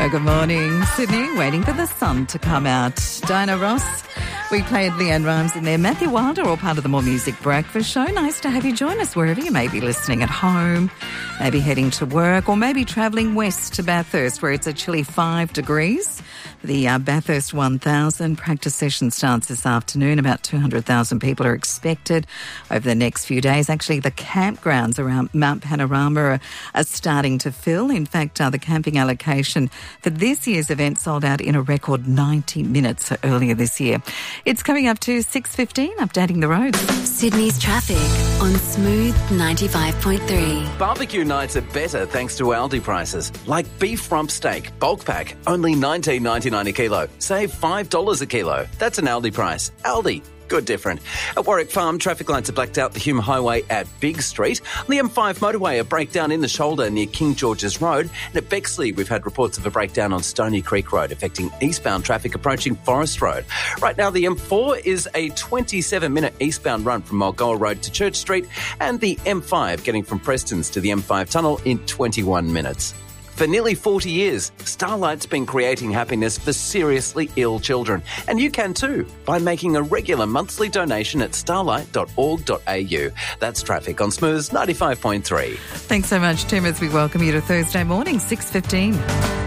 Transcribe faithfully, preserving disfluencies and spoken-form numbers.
Oh, good morning, Sydney. Waiting for the sun to come out. Diana Ross. We played Leanne Rhymes in there. Matthew Wilder, all part of the More Music Breakfast Show. Nice to have you join us wherever you may be listening, at home, maybe heading to work, or maybe travelling west to Bathurst, where it's a chilly five degrees. The uh, Bathurst one thousand practice session starts this afternoon. About two hundred thousand people are expected over the next few days. Actually, the campgrounds around Mount Panorama are, are starting to fill. In fact, uh, the camping allocation for this year's event sold out in a record ninety minutes earlier this year. It's coming up to six fifteen, updating the roads. Sydney's traffic on Smooth ninety-five point three. Barbecue nights are better thanks to Aldi prices. Like beef rump steak, bulk pack, only nineteen ninety-nine a kilo. Save five dollars a kilo. That's an Aldi price. Aldi. Good different. At Warwick Farm, traffic lights are blacked out the Hume Highway at Big Street. On the M five motorway, a breakdown in the shoulder near King George's Road. And at Bexley, we've had reports of a breakdown on Stony Creek Road, affecting eastbound traffic approaching Forest Road. Right now, the M four is a twenty-seven minute eastbound run from Mulgoa Road to Church Street, and the M five getting from Prestons to the M five tunnel in twenty-one minutes. For nearly forty years, Starlight's been creating happiness for seriously ill children. And you can too, by making a regular monthly donation at starlight dot org dot a u. That's traffic on Smooth ninety-five point three. Thanks so much, Tim, as we welcome you to Thursday morning, six fifteen.